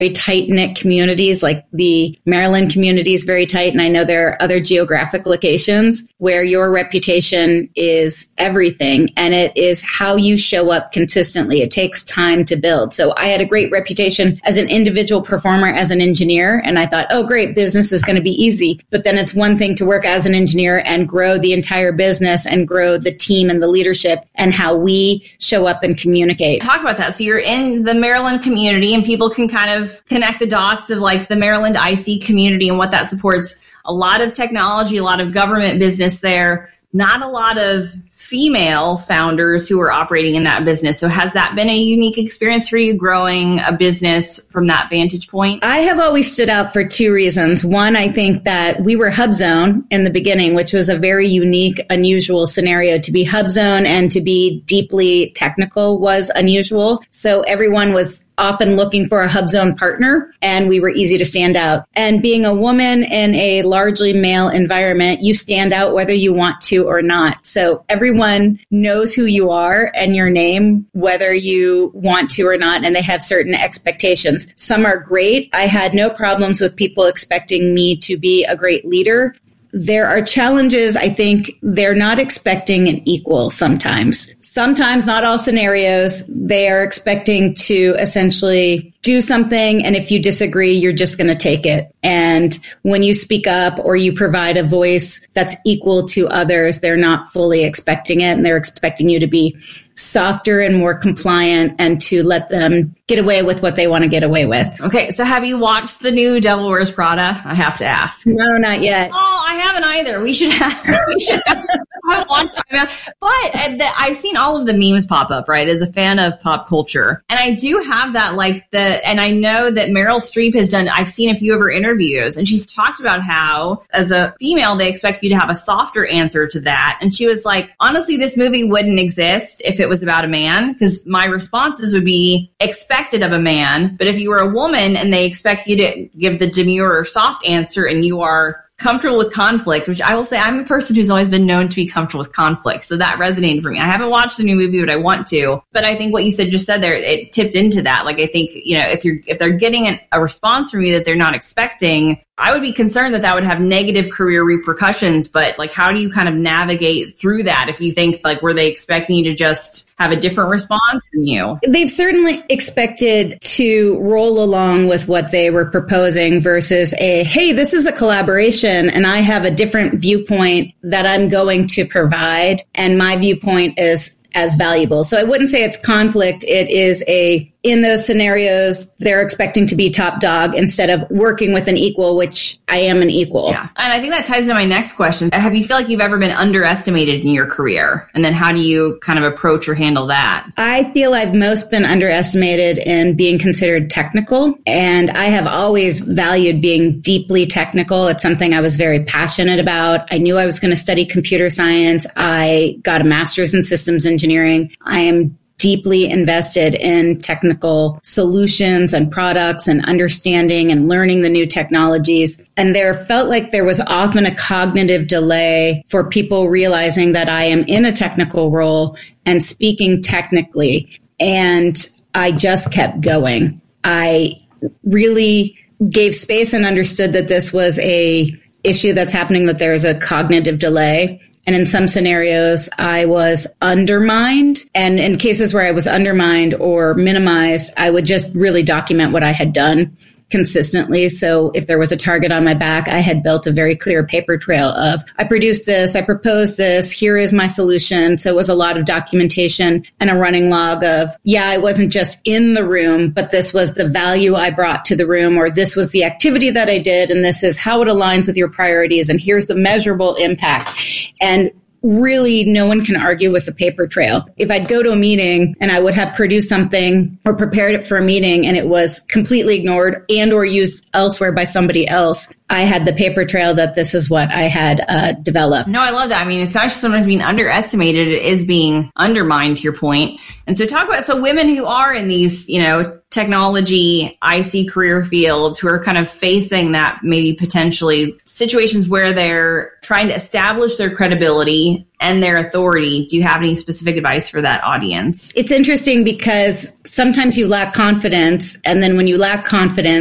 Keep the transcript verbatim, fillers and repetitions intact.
very tight-knit communities, like the Maryland community is very tight. And I know there are other geographic locations where your reputation is everything. And it is how you show up consistently. It takes time to build. So I had a great reputation as an individual performer, as an engineer. And I thought, oh, great, business is going to be easy. But then it's one thing to work as an engineer and grow the entire business and grow the team and the leadership and how we show up and communicate. Talk about that. So you're in the Maryland community and people can kind of connect the dots of like the Maryland I C community and what that supports. A lot of technology, a lot of government business there, not a lot of female founders who are operating in that business. So has that been a unique experience for you growing a business from that vantage point? I have always stood out for two reasons. One, I think that we were HubZone in the beginning, which was a very unique, unusual scenario. To be HubZone and to be deeply technical was unusual. So everyone was often looking for a HubZone partner, and we were easy to stand out. And being a woman in a largely male environment, you stand out whether you want to or not. So everyone knows who you are and your name, whether you want to or not, and they have certain expectations. Some are great. I had no problems with people expecting me to be a great leader. There are challenges. I think they're not expecting an equal sometimes. Sometimes, not all scenarios, they are expecting to essentially do something. And if you disagree, you're just going to take it. And when you speak up or you provide a voice that's equal to others, they're not fully expecting it. And they're expecting you to be softer and more compliant and to let them get away with what they want to get away with. Okay. So have you watched the new Devil Wears Prada? I have to ask. No, not yet. Oh, I haven't either. We should have. We should have. I watched it. But the, I've seen all of the memes pop up, right, as a fan of pop culture. And I do have that, like the, and I know that Meryl Streep has done, I've seen a few of her interviews, and she's talked about how, as a female, they expect you to have a softer answer to that. And she was like, honestly, this movie wouldn't exist if it was about a man, because my responses would be expected of a man. But if you were a woman and they expect you to give the demure or soft answer and you are comfortable with conflict, which I will say I'm a person who's always been known to be comfortable with conflict. So that resonated for me. I haven't watched the new movie, but I want to. But I think what you said just said there, it tipped into that. Like, I think, you know, if you're, if they're getting an, a response from you that they're not expecting, I would be concerned that that would have negative career repercussions. But like, how do you kind of navigate through that? If you think like, were they expecting you to just have a different response than you? They've certainly expected to roll along with what they were proposing versus a, hey, this is a collaboration and I have a different viewpoint that I'm going to provide. And my viewpoint is as valuable. So I wouldn't say it's conflict. It is a, in those scenarios, they're expecting to be top dog instead of working with an equal, which I am an equal. Yeah. And I think that ties into my next question. Have you feel like you've ever been underestimated in your career? And then how do you kind of approach or handle that? I feel I've most been underestimated in being considered technical. And I have always valued being deeply technical. It's something I was very passionate about. I knew I was going to study computer science. I got a master's in systems engineering. I am deeply invested in technical solutions and products and understanding and learning the new technologies. And there felt like there was often a cognitive delay for people realizing that I am in a technical role and speaking technically. And I just kept going. I really gave space and understood that this was a issue that's happening, that there is a cognitive delay. And in some scenarios, I was undermined. And in cases where I was undermined or minimized, I would just really document what I had done consistently. So if there was a target on my back, I had built a very clear paper trail of, I produced this, I proposed this, here is my solution. So it was a lot of documentation and a running log of, yeah, I wasn't just in the room, but this was the value I brought to the room, or this was the activity that I did, and this is how it aligns with your priorities, and here's the measurable impact. And really, no one can argue with the paper trail. If I'd go to a meeting and I would have produced something or prepared it for a meeting and it was completely ignored and or used elsewhere by somebody else, I had the paper trail that this is what I had uh, developed. No, I love that. I mean, it's not just sometimes being underestimated, it is being undermined, to your point. And so talk about, so women who are in these, you know, technology I C career fields who are kind of facing that maybe potentially situations where they're trying to establish their credibility and their authority. Do you have any specific advice for that audience? It's interesting because sometimes you lack confidence, and then when you lack confidence,